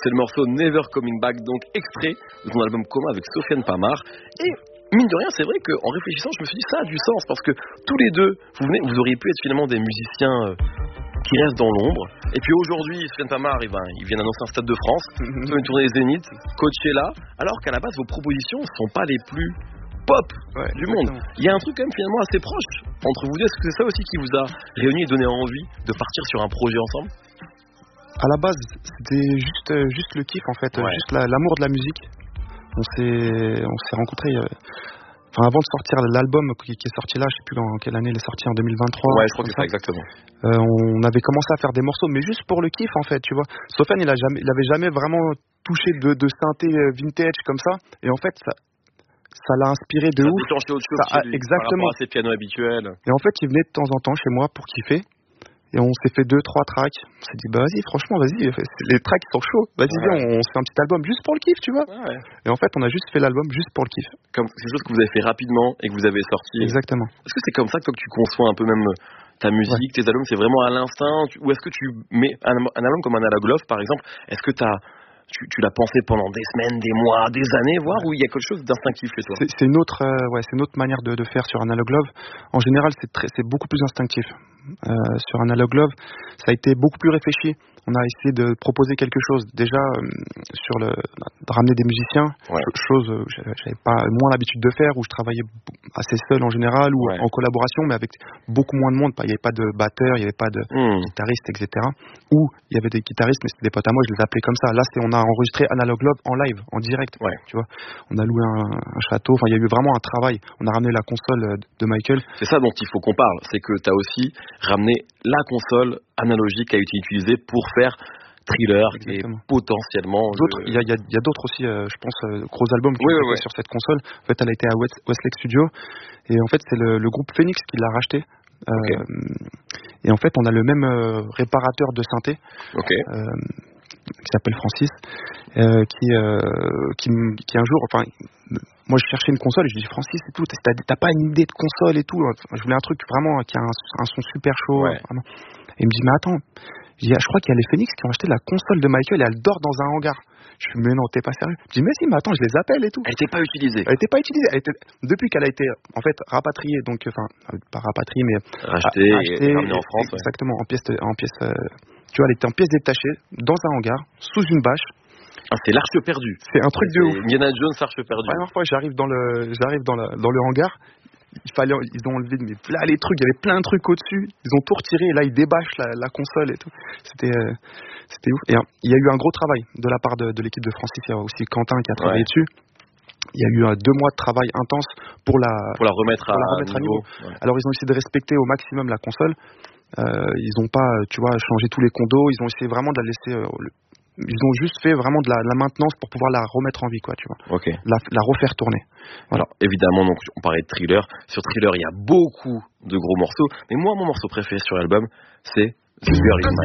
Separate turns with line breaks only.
c'est le morceau Never Coming Back, donc extrait de son album Coma avec Sofiane Pamar. Et mine de rien, c'est vrai qu'en réfléchissant, je me suis dit ça a du sens parce que tous les deux, vous auriez pu être finalement des musiciens qui restent dans l'ombre. Et puis aujourd'hui, Sofiane Pamar, il vient d'annoncer un Stade de France, une tournée des Zénith, Coachella, alors qu'à la base, vos propositions ne sont pas les plus pop du monde. Il y a un truc quand même finalement assez proche entre vous deux. Est-ce que c'est ça aussi qui vous a réunis et donné envie de partir sur un projet ensemble?
À la base, c'était juste le kiff en fait, juste l'amour de la musique. On s'est rencontrés avant de sortir l'album qui est sorti là, je sais plus en quelle année il est sorti, en 2023.
Ouais, je crois que c'est ça, exactement.
On avait commencé à faire des morceaux, mais juste pour le kiff en fait, tu vois. Sofiane, il avait jamais vraiment touché de synthé vintage comme ça, et en fait ça l'a inspiré de ouf.
Ça autre chose chez lui,
exactement.
Par rapport à ses pianos habituels.
Et en fait, il venait de temps en temps chez moi pour kiffer. Et on s'est fait 2-3 tracks. On s'est dit, bah vas-y, franchement, les tracks sont chauds. Vas-y, viens, on se fait un petit album juste pour le kiff, tu vois. Ouais. Et en fait, on a juste fait l'album juste pour le kiff.
Comme quelque chose que vous avez fait rapidement et que vous avez sorti.
Exactement.
Est-ce que c'est comme ça que toi que tu conçois un peu même ta musique, tes albums, c'est vraiment à l'instinct, ou est-ce que tu mets un album comme Analog Love, par exemple, est-ce que tu l'as pensé pendant des semaines, des mois, des années, voire où il y a quelque chose d'instinctif chez toi?
C'est une autre manière de faire sur Analog Love. En général, c'est beaucoup plus instinctif. Sur Analog Love, ça a été beaucoup plus réfléchi. On a essayé de proposer quelque chose. Déjà, de ramener des musiciens, chose que j'avais pas moins l'habitude de faire, où je travaillais assez seul en général, ou en collaboration, mais avec beaucoup moins de monde. Il n'y avait pas de batteur, il n'y avait pas de guitariste, etc. Ou il y avait des guitaristes, mais c'était des potes à moi, je les appelais comme ça. Là, on a enregistré Analog Love en live, en direct. Tu vois, on a loué un château. Enfin, il y a eu vraiment un travail. On a ramené la console de Michael.
C'est ça dont il faut qu'on parle. C'est que tu as aussi ramené la console analogique qui a été utilisée pour faire Thriller. Exactement. Et potentiellement
il y a d'autres aussi, je pense, gros albums qui ont été sur cette console. En fait, elle a été à Westlake Studio, et en fait c'est le groupe Phoenix qui l'a racheté. Et en fait on a le même réparateur de synthé qui s'appelle Francis, qui un jour, moi je cherchais une console et je lui dis, Francis, et tout, t'as pas une idée de console et tout? Je voulais un truc vraiment qui a un son super chaud, vraiment. Et il me dit, mais attends, je crois qu'il y a les Phoenix qui ont acheté la console de Michael et elle dort dans un hangar. Je lui dis, mais non, t'es pas sérieux? Je dis, mais si, mais attends, je les appelle et tout.
Elle était pas utilisée.
Depuis qu'elle a été en fait rapatriée, donc pas rapatriée, mais
rachetée et ramenée en France.
Exactement, en pièces. Tu vois, elle était en pièces détachées dans un hangar sous une bâche.
Ah, c'est l'Arche perdue.
C'est un truc de ouf.
Indiana Jones, Arche perdue.
La première fois, j'arrive dans le hangar. Ils ont enlevé les trucs, il y avait plein de trucs au-dessus, ils ont tout retiré et là ils débâchent la console et tout. C'était ouf. Et il y a eu un gros travail de la part de l'équipe de Francis. Il y a aussi Quentin qui a travaillé dessus. Il y a eu 2 mois de travail intense pour la remettre à niveau. Alors ils ont essayé de respecter au maximum la console. Ils n'ont pas, tu vois, changé tous les condos. Ils ont essayé vraiment de la laisser. Ils ont juste fait vraiment de la maintenance pour pouvoir la remettre en vie, quoi, tu vois. La refaire tourner. Voilà.
Alors évidemment, donc on parlait de Thriller. Sur Thriller, il y a beaucoup de gros morceaux, mais moi mon morceau préféré sur l'album, c'est The Girl Is Mine.